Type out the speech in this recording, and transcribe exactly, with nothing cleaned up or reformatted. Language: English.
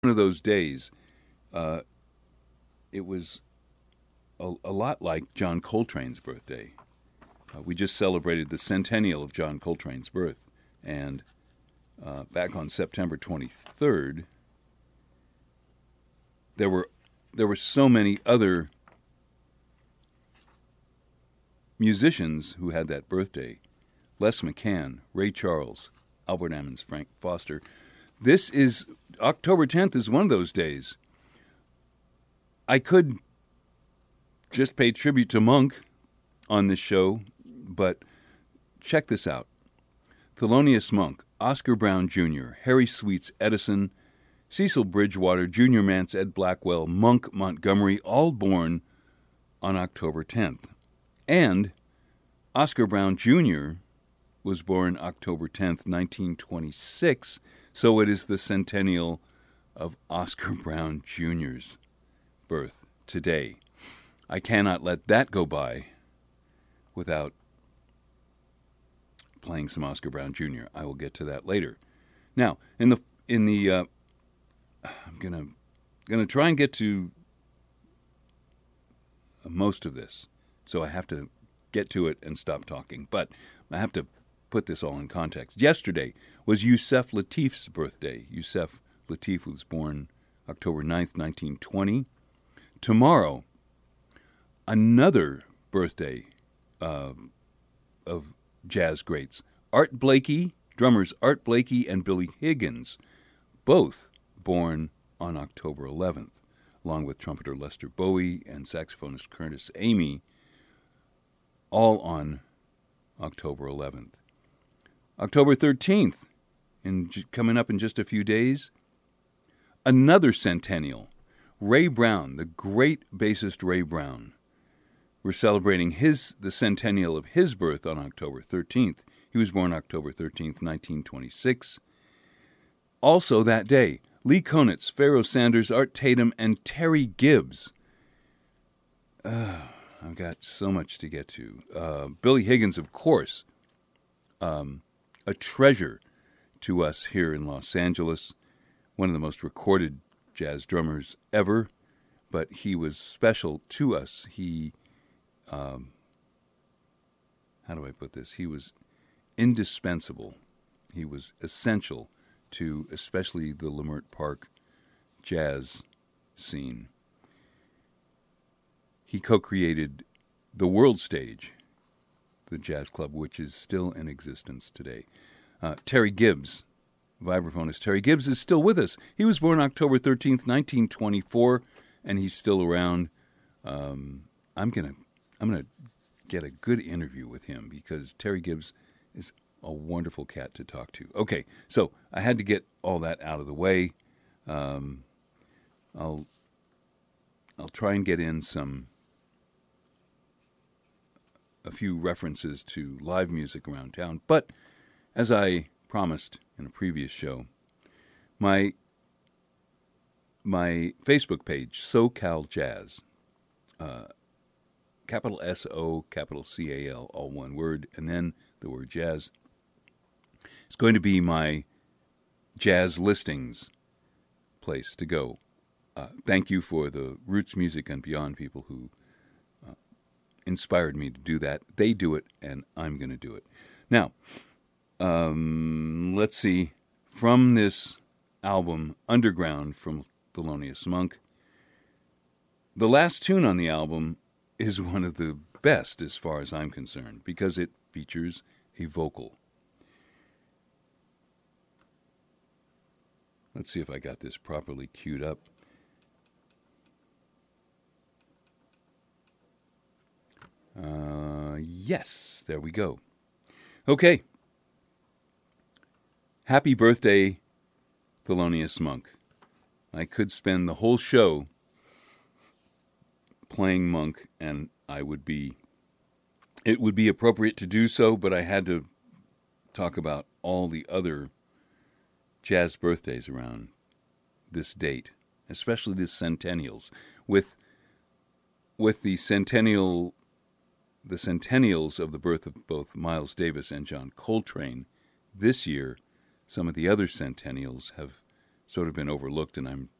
one of those days. Uh, it was a, a lot like John Coltrane's birthday. Uh, we just celebrated the centennial of John Coltrane's birth, and uh, back on September twenty-third, there were there were so many other musicians who had that birthday. Les McCann, Ray Charles, Albert Ammons, Frank Foster. This is, October tenth is one of those days. I could just pay tribute to Monk on this show, but check this out. Thelonious Monk, Oscar Brown Junior, Harry Sweets Edison, Cecil Bridgewater, Junior Mance, Ed Blackwell, Monk Montgomery, all born on October tenth. And Oscar Brown Junior was born October tenth, nineteen twenty-six, so it is the centennial of Oscar Brown Junior's birth today. I cannot let that go by without playing some Oscar Brown Junior I will get to that later. Now, in the in the uh, I'm gonna gonna try and get to most of this, so I have to get to it and stop talking. But I have to put this all in context. Yesterday was Yusef Lateef's birthday. Yusef Lateef was born October ninth, nineteen twenty. Tomorrow, another birthday uh, of jazz greats. Art Blakey, drummers Art Blakey and Billy Higgins, both born on October eleventh, along with trumpeter Lester Bowie and saxophonist Curtis Amy, all on October eleventh. October thirteenth, in, coming up in just a few days, another centennial. Ray Brown, the great bassist Ray Brown. We're celebrating his the centennial of his birth on October thirteenth. He was born October thirteenth, nineteen twenty-six. Also that day, Lee Konitz, Pharoah Sanders, Art Tatum, and Terry Gibbs. Uh, I've got so much to get to. Uh, Billy Higgins, of course, um, a treasure to us here in Los Angeles, one of the most recorded jazz drummers ever, but he was special to us. He, um, how do I put this? He was indispensable. He was essential to especially the Leimert Park jazz scene. He co-created the World Stage, the jazz club, which is still in existence today. Uh, Terry Gibbs, vibraphonist Terry Gibbs, is still with us. He was born October thirteenth, nineteen twenty-four, and he's still around. Um, I'm gonna, I'm gonna get a good interview with him because Terry Gibbs is a wonderful cat to talk to. Okay, so I had to get all that out of the way. Um, I'll, I'll try and get in some, a few references to live music around town, but as I promised in a previous show, my my Facebook page, SoCal Jazz, uh, capital S O, capital C A L, all one word, and then the word jazz. It's going to be my jazz listings place to go. Uh, thank you for the Roots Music and Beyond people who uh, inspired me to do that. They do it, and I'm going to do it. Now, Um, let's see, from this album, Underground, from Thelonious Monk, the last tune on the album is one of the best as far as I'm concerned, because it features a vocal. Let's see if I got this properly queued up. Uh, yes, there we go. Okay. Happy birthday, Thelonious Monk. I could spend the whole show playing Monk, and I would be, it would be appropriate to do so, but I had to talk about all the other jazz birthdays around this date, especially the centennials. With with the centennial, the centennials of the birth of both Miles Davis and John Coltrane this year, some of the other centennials have sort of been overlooked, and I'm